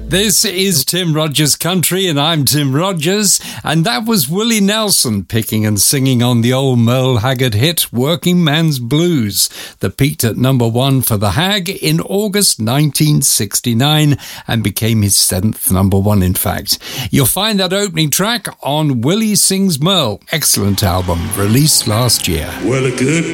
This is Tim Rogers Country, and I'm Tim Rogers, and that was Willie Nelson picking and singing on the old Merle Haggard hit Working Man's Blues, that peaked at number 1 for the Hag in August 1969 and became his 7th number 1, in fact. You'll find that opening track on Willie Sings Merle, excellent album, released last year. Well, a good